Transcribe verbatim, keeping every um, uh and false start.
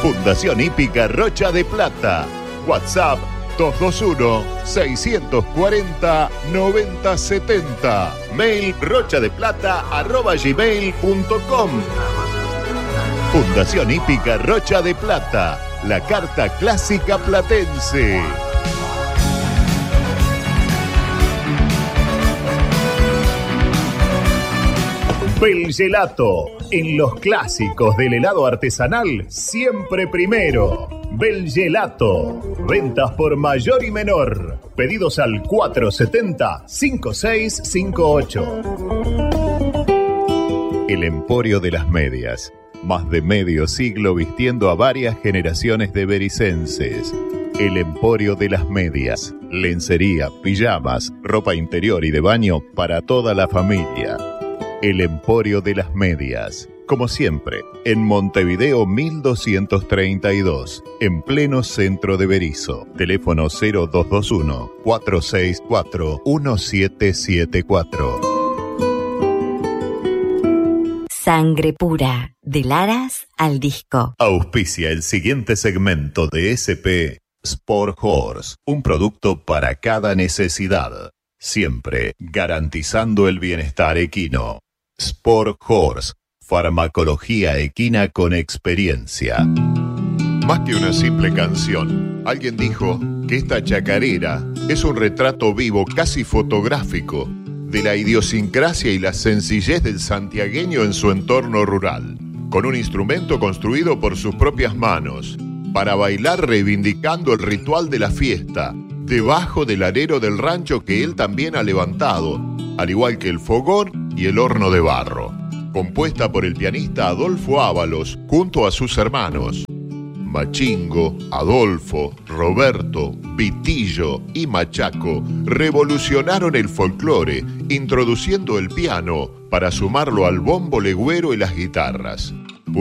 Fundación Hípica Rocha de Plata. WhatsApp dos dos uno, seis cuatro cero, nueve cero siete cero. Mail rochadeplata arroba gmail punto com. Fundación Hípica Rocha de Plata. La carta clásica platense. Belgelato. En los clásicos del helado artesanal, siempre primero. Belgelato. Ventas por mayor y menor. Pedidos al cuatro siete cero, cinco seis cinco ocho. El Emporio de las Medias. Más de medio siglo vistiendo a varias generaciones de bericenses. El Emporio de las Medias. Lencería, pijamas, ropa interior y de baño para toda la familia. El Emporio de las Medias. Como siempre, en Montevideo mil doscientos treinta y dos, en pleno centro de Berisso. Teléfono cero dos dos uno, cuatro seis cuatro, uno siete siete cuatro. Sangre pura, del Aras al disco. Auspicia el siguiente segmento de S P Sport Horse, un producto para cada necesidad, siempre garantizando el bienestar equino. Sport Horse, farmacología equina con experiencia. Más que una simple canción, alguien dijo que esta chacarera es un retrato vivo, casi fotográfico, de la idiosincrasia y la sencillez del santiagueño en su entorno rural, con un instrumento construido por sus propias manos, para bailar reivindicando el ritual de la fiesta, debajo del alero del rancho que él también ha levantado, al igual que el fogón y el horno de barro. Compuesta por el pianista Adolfo Ábalos junto a sus hermanos Machingo, Adolfo, Roberto, Vitillo y Machaco, revolucionaron el folclore, introduciendo el piano para sumarlo al bombo legüero y las guitarras.